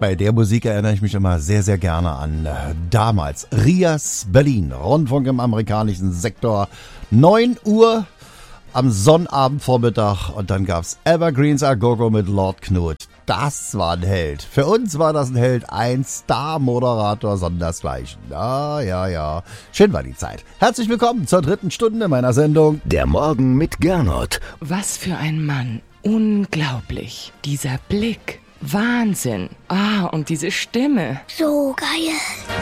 Bei der Musik erinnere ich mich immer sehr, sehr gerne an damals. Rias Berlin, Rundfunk im amerikanischen Sektor, 9 Uhr am Sonnabendvormittag und dann gab's Evergreens A Go-Go mit Lord Knut. Das war ein Held. Für uns war das ein Held, ein Star-Moderator sondersgleichen. Ja. Schön war die Zeit. Herzlich willkommen zur 3. Stunde meiner Sendung Der Morgen mit Gernot. Was für ein Mann. Unglaublich. Dieser Blick. Wahnsinn. Und diese Stimme. So geil.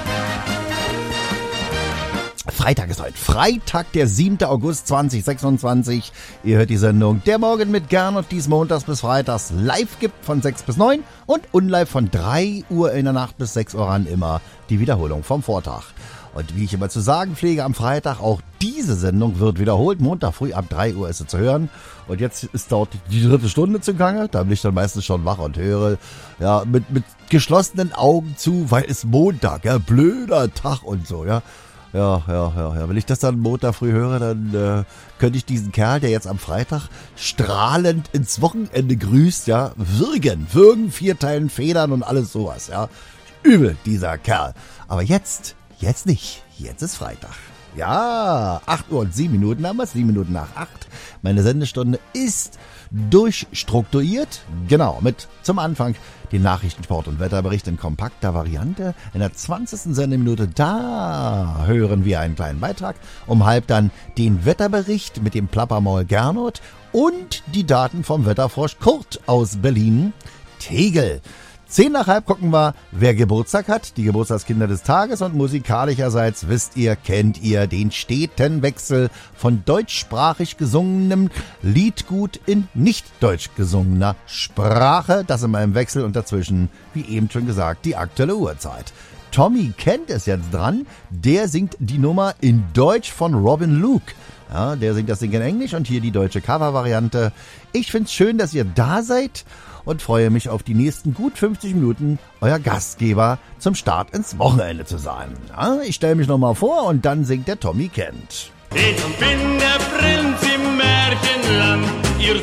Freitag ist heute. Freitag, der 7. August 2026. Ihr hört die Sendung Der Morgen mit Gernot, dies montags bis freitags live gibt von 6 bis 9 und unlive von 3 Uhr in der Nacht bis 6 Uhr an immer die Wiederholung vom Vortag. Und wie ich immer zu sagen pflege, am Freitag auch diese Sendung wird wiederholt. Montag früh ab 3 Uhr ist sie zu hören. Und jetzt ist dort die 3. Stunde zugange. Da bin ich dann meistens schon wach und höre ja mit geschlossenen Augen zu, weil es Montag, ja, blöder Tag und so, ja. Ja. Wenn ich das dann Montag früh höre, dann könnte ich diesen Kerl, der jetzt am Freitag strahlend ins Wochenende grüßt, ja, würgen, 4 Teilen Federn und alles sowas, ja. Übel, dieser Kerl. Aber jetzt nicht. Jetzt ist Freitag. Ja, 8 Uhr und 7 Minuten haben wir es, 7 Minuten nach 8. Meine Sendestunde ist durchstrukturiert. Genau, mit zum Anfang den Nachrichten, Sport und Wetterbericht in kompakter Variante. In der 20. Sendeminute, da hören wir einen kleinen Beitrag. Um halb dann den Wetterbericht mit dem Plappermaul Gernot und die Daten vom Wetterfrosch Kurt aus Berlin. Tegel. 10 nach halb gucken wir, wer Geburtstag hat, die Geburtstagskinder des Tages und musikalischerseits kennt ihr den steten Wechsel von deutschsprachig gesungenem Liedgut in nicht deutsch gesungener Sprache. Das immer im Wechsel und dazwischen, wie eben schon gesagt, die aktuelle Uhrzeit. Tommy kennt es jetzt dran, der singt die Nummer in Deutsch von Robin Luke. Ja, der singt das Ding in Englisch und hier die deutsche Covervariante. Ich find's schön, dass ihr da seid und freue mich auf die nächsten gut 50 Minuten, euer Gastgeber zum Start ins Wochenende zu sein. Ja, ich stelle mich nochmal vor und dann singt der Tommy Kent. Ich bin der Prinz im Märchenland, ihr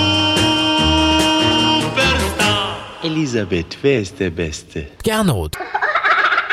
Superstar. Elisabeth, wer ist der Beste? Gernot.